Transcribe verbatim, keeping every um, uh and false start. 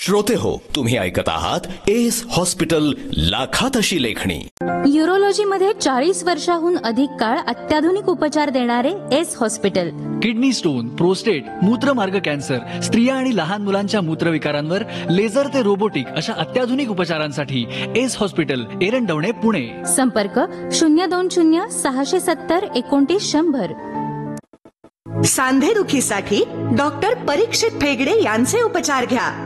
श्रोते हो, तुम्ही ऐकत आहात एस हॉस्पिटल, लाखात अशी लेखणी. यूरोलॉजी मध्ये चाळीस वर्षाहून अधिक काळ अत्याधुनिक उपचार देणारे S hospital. Kidney stone, prostate, मूत्रमार्ग cancer, स्त्रिया आणि लहान मुलांच्या मूत्रविकारांवर लेझर ते रोबोटिक अशा अत्याधुनिक उपचारांसाठी एस हॉस्पिटल, एरंडवणे, पुणे. संपर्क शून्य दोन शून्य सहाशे सत्तर एकोणतीस शंभर. सांधेदुखीसाठी डॉक्टर परीक्षित फेगडे यांचे उपचार घ्या.